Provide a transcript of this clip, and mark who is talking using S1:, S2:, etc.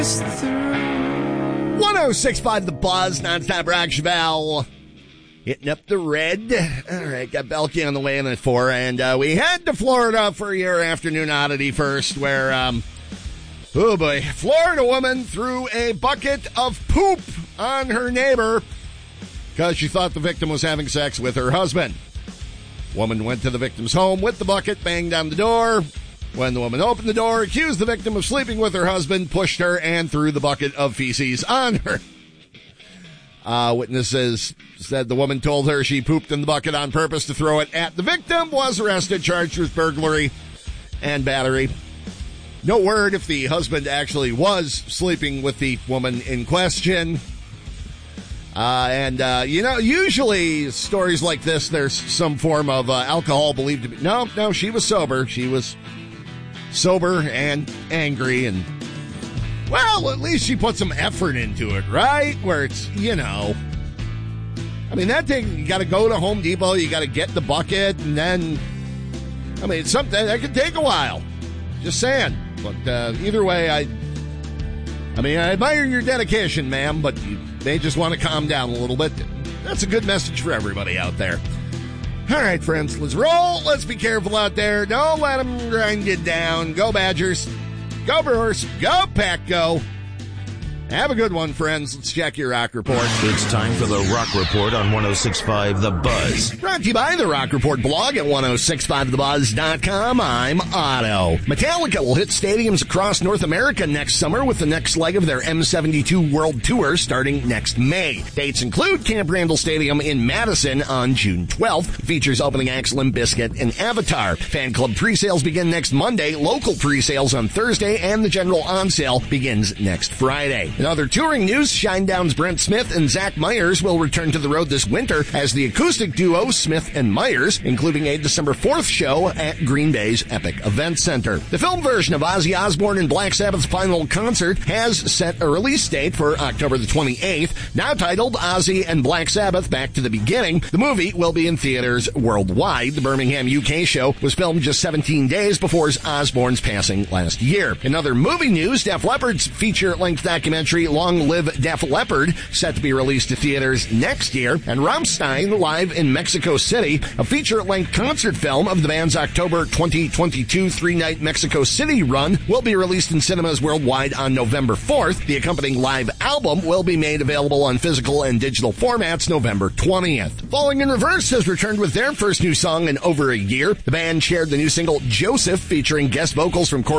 S1: 106.5 The Buzz, nonstop rock. Chevelle hitting up the red. All right, got Belky on the way in at 4, and we head to Florida for your afternoon oddity first, where, oh boy, Florida woman threw a bucket of poop on her neighbor because she thought the victim was having sex with her husband. Woman went to the victim's home with the bucket, banged on the door. When the woman opened the door, accused the victim of sleeping with her husband, pushed her, and threw the bucket of feces on her. Witnesses said the woman told her she pooped in the bucket on purpose to throw it at the victim, was arrested, charged with burglary and battery. No word if the husband actually was sleeping with the woman in question. Usually stories like this, there's some form of alcohol believed to be... No, she was sober. She was sober and angry, and, well, at least she put some effort into it, right? Where it's, I mean, that thing, you got to go to Home Depot, you got to get the bucket, and then, it's something that could take a while. Just saying. But either way, I admire your dedication, ma'am, but you may just want to calm down a little bit. That's a good message for everybody out there. All right, friends, let's roll. Let's be careful out there. Don't let them grind you down. Go Badgers. Go Brewers. Go Pack Go. Have a good one, friends. Let's check your Rock Report.
S2: It's time for the Rock Report on 106.5 The Buzz.
S1: Brought to you by the Rock Report blog at 1065thebuzz.com. I'm Otto. Metallica will hit stadiums across North America next summer with the next leg of their M72 World Tour starting next May. Dates include Camp Randall Stadium in Madison on June 12th. Features opening acts Limp Bizkit and Avatar. Fan club pre-sales begin next Monday, local pre-sales on Thursday, and the general on-sale begins next Friday. In other touring news, Shinedown's Brent Smith and Zach Myers will return to the road this winter as the acoustic duo Smith and Myers, including a December 4th show at Green Bay's Epic Event Center. The film version of Ozzy Osbourne and Black Sabbath's final concert has set a release date for October the 28th, now titled Ozzy and Black Sabbath Back to the Beginning. The movie will be in theaters worldwide. The Birmingham, UK show was filmed just 17 days before Osbourne's passing last year. In other movie news, Def Leppard's feature-length documentary Long Live Def Leppard, set to be released to theaters next year, and Rammstein live in Mexico City, a feature-length concert film of the band's October 2022 three-night Mexico City run, will be released in cinemas worldwide on November 4th. The accompanying live album will be made available on physical and digital formats November 20th. Falling in Reverse has returned with their first new song in over a year. The band shared the new single Joseph, featuring guest vocals from